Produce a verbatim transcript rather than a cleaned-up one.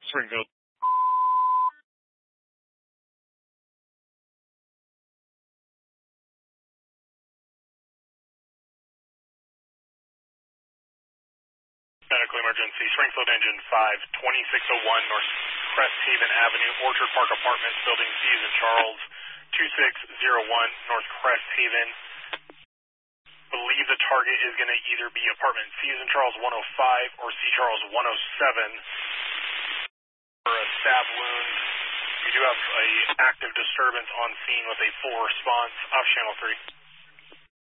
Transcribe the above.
Springfield. Medical emergency, Springfield engine five, twenty-six oh one North Crest Haven Avenue, Orchard Park Apartments, building C as in Charles, two six zero one North Crest Haven. Believe the target is going to either be apartment C as in Charles one oh five or C Charles one oh seven for a stab wound. We do have a active disturbance on scene with a full response off channel three.